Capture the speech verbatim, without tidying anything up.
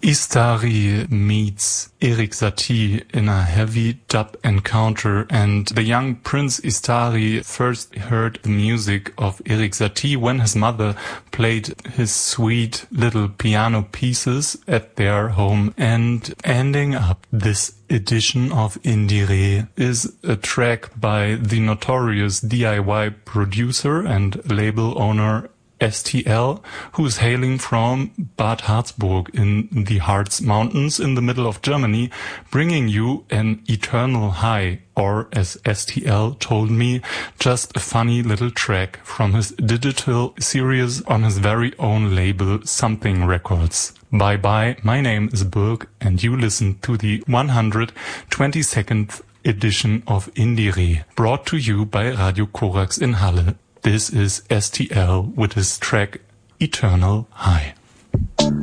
Istari meets Erik Satie in a heavy dub encounter, and the young Prince Istari first heard the music of Erik Satie when his mother played his sweet little piano pieces at their home. And ending up this edition of Indiere is a track by the notorious D I Y producer and label owner S T L, who is hailing from Bad Harzburg in the Harz Mountains in the middle of Germany, bringing you an eternal high, or as S T L told me, just a funny little track from his digital series on his very own label Something Records. Bye bye, my name is Birk and you listen to the one hundred twenty-second edition of Indiere, brought to you by Radio Korax in Halle. This is S T L with his track Eternal High.